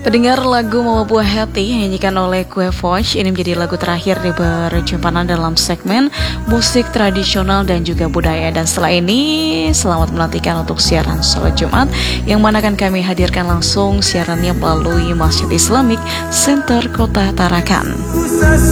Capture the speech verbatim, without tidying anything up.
Pendengar lagu Mama Buah Hati yang dinyanyikan oleh Kue Voice ini menjadi lagu terakhir di perjumpaan dalam segmen musik tradisional dan juga budaya. Dan setelah ini selamat menantikan untuk siaran sholat Jumat yang mana akan kami hadirkan langsung siarannya melalui Masjid Islamic Center Kota Tarakan.